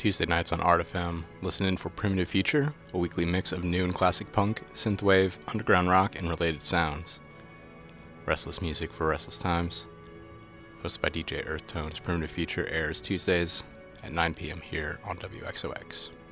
Tuesday nights on Art FM. Listen in for Primitive Future, a weekly mix of new and classic punk, synthwave, underground rock, and related sounds. Restless music for restless times. Hosted by DJ Earthtones, Primitive Future airs Tuesdays at 9 p.m. here on WXOX.